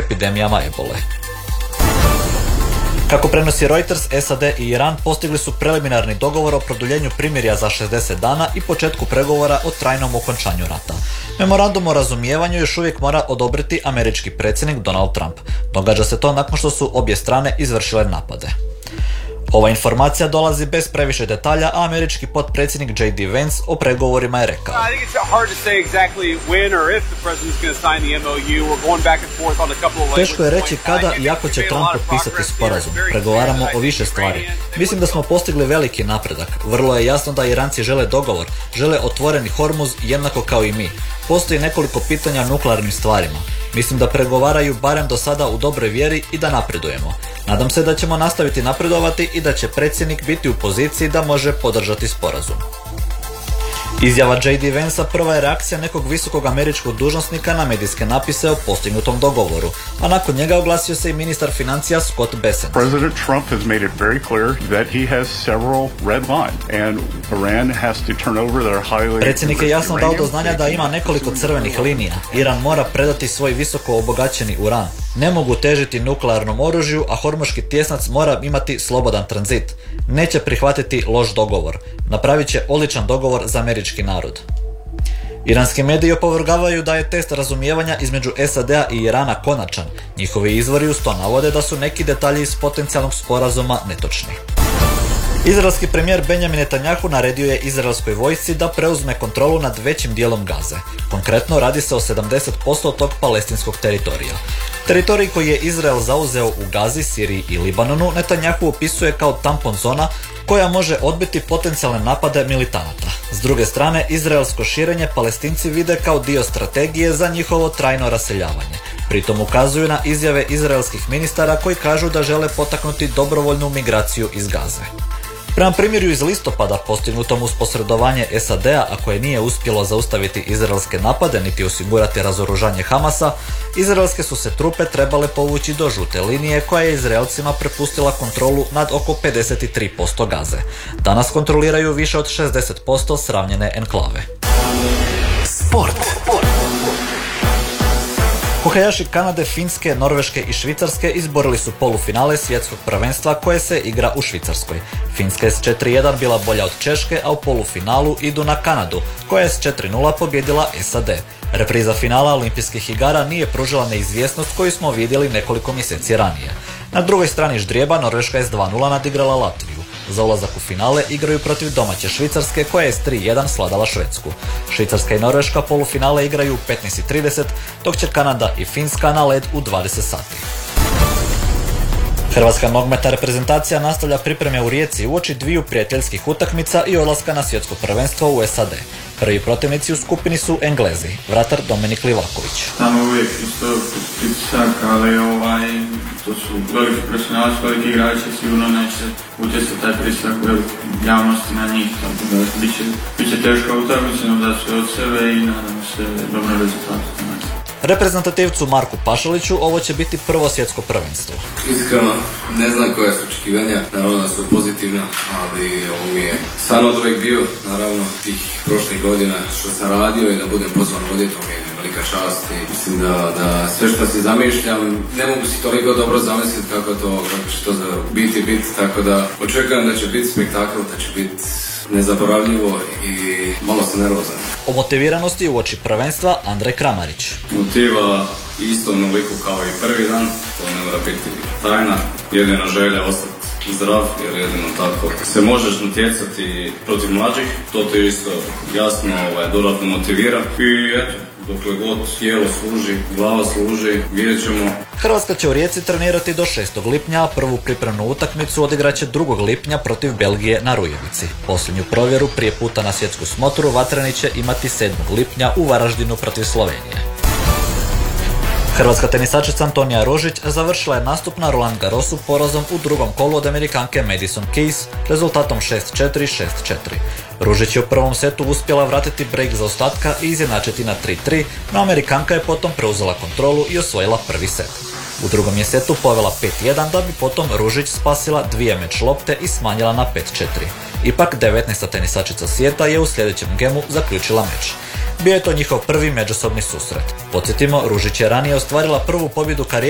epidemijama ebole. Kako prenosi Reuters, SAD i Iran postigli su preliminarni dogovor o produljenju primirja za 60 dana i početku pregovora o trajnom okončanju rata. Memorandum o razumijevanju još uvijek mora odobriti američki predsjednik Donald Trump. Događa se to nakon što su obje strane izvršile napade. Ova informacija dolazi bez previše detalja, a američki potpredsjednik J.D. Vance o pregovorima je rekao: Teško je reći kada i ako će Trump potpisati sporazum. Pregovaramo o više stvari. Mislim da smo postigli veliki napredak. Vrlo je jasno da Iranci žele dogovor, žele otvoreni Hormuz jednako kao i mi. Postoji nekoliko pitanja o nuklearnim stvarima. Mislim da pregovaraju barem do sada u dobroj vjeri i da napredujemo. Nadam se da ćemo nastaviti napredovati i da će predsjednik biti u poziciji da može podržati sporazum. Izjava J.D. Vance'a prva je reakcija nekog visokog američkog dužnosnika na medijske napise o postignutom dogovoru, a nakon njega oglasio se i ministar financija Scott Bessent. President Trump has made it very clear that he has several red lines and Iran has to turn over their highly... Predsjednik je jasno dao do znanja da ima nekoliko crvenih linija. Iran mora predati svoj visoko obogaćeni uran. Ne mogu težiti nuklearnom oružju, a hormuški tjesnac mora imati slobodan tranzit. Neće prihvatiti loš dogovor. Napravit će odličan dogovor za američki narod. Iranski mediji opovrgavaju da je test razumijevanja između SAD-a i Irana konačan. Njihovi izvori uz to navode da su neki detalji iz potencijalnog sporazuma netočni. Izraelski premijer Benjamin Netanjahu naredio je izraelskoj vojsci da preuzme kontrolu nad većim dijelom Gaze. Konkretno radi se o 70% tog palestinskog teritorija. Teritorij koji je Izrael zauzeo u Gazi, Siriji i Libanonu Netanjahu opisuje kao tampon zona koja može odbiti potencijalne napade militanata. S druge strane, izraelsko širenje Palestinci vide kao dio strategije za njihovo trajno raseljavanje. Pritom ukazuju na izjave izraelskih ministara koji kažu da žele potaknuti dobrovoljnu migraciju iz Gaze. Prema primjeru iz listopada postignutom uz posredovanje SAD-a, a koje nije uspjelo zaustaviti izraelske napade niti osigurati razoružanje Hamasa, izraelske su se trupe trebale povući do žute linije koja je Izraelcima prepustila kontrolu nad oko 53% Gaze. Danas kontroliraju više od 60% sravnjene enklave. Sport. Hokejaši Kanade, Finske, Norveške i Švicarske izborili su polufinale svjetskog prvenstva koje se igra u Švicarskoj. Finska je s 4:1 bila bolja od Češke, a u polufinalu idu na Kanadu, koja je s 4:0 pobjedila SAD. Repriza finala olimpijskih igara nije pružila neizvjesnost koju smo vidjeli nekoliko mjeseci ranije. Na drugoj strani ždrijeba Norveška je s 2:0 nadigrala Latviju. Za ulazak u finale igraju protiv domaće Švicarske koja je s 3:1 svladala Švedsku. Švicarska i Norveška polufinale igraju u 15:30, dok će Kanada i Finska na led u 20 sati. Hrvatska nogometna reprezentacija nastavlja pripreme u Rijeci uoči dviju prijateljskih utakmica i odlaska na svjetsko prvenstvo u SAD. Prvi protivnici u skupini su Englezi, vratar Dominik Livaković. Tamo uvijek isto pritisak, ali to su veliki profesionalci, veliki igrači, sigurno neće utjecati taj pritisak u javnosti na njih. Tako da biće teška utakmica, da sve od sebe i nadamo se dobro rezultatu. Reprezentativcu Marku Pašaliću ovo će biti prvo svjetsko prvenstvo. Iskreno, ne znam koja su očekivanja, naravno da su pozitivna, ali ovo mi je san od uvijek bio, naravno, tih prošlih godina što sam radio i da budem pozvan ovdje, to mi je velika čast i mislim da sve što si zamišljam, ne mogu si toliko dobro zamisliti kako će to biti, tako da očekujem da će biti spektakl, da će biti nezaboravljivo i malo sam nervozan. O motiviranosti uoči prvenstva Andrej Kramarić. Motiva isto onoliko kao i prvi dan, to ne mora biti tajna, jedina želja ostati zdrav, jer jedino tako se možeš natjecati protiv mlađih, to te isto jasno dodatno motivira i eto, dokle god tijelo služi, glava služi, vidjet ćemo. Hrvatska će u Rijeci trenirati do 6. lipnja, a prvu pripremnu utakmicu odigraće 2. lipnja protiv Belgije na Rujevici. Posljednju provjeru prije puta na svjetsku smotru vatreni će imati 7. lipnja u Varaždinu protiv Slovenije. Hrvatska tenisačica Antonija Ružić završila je nastup na Roland Garrosu porazom u drugom kolu od Amerikanke Madison Keys rezultatom 6-4, 6-4. Ružić je u prvom setu uspjela vratiti break zaostatka i izjednačiti na 3-3, no Amerikanka je potom preuzela kontrolu i osvojila prvi set. U drugom je setu povela 5-1 da bi potom Ružić spasila 2 meč lopte i smanjila na 5-4. Ipak 19. tenisačica svijeta je u sljedećem gemu zaključila meč. Bio je to njihov prvi međusobni susret. Podsjetimo, Ružić je ranije ostvarila prvu pobjedu karijere